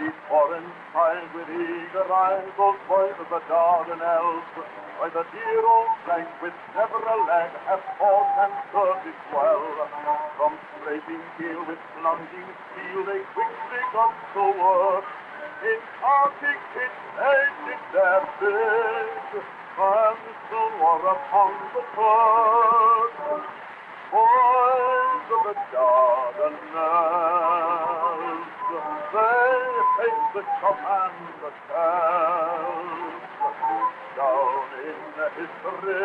These foreign spies with eager eyes, those boys of the Dardanelles, by the dear old flank with never a lag, have fought and served it well. From scraping keel with plunging steel, they quickly got to work. In Arctic pits they did their bid, and soon were upon the perch. Boys of the Dardanelles, they hate the chop and the shells. Down in history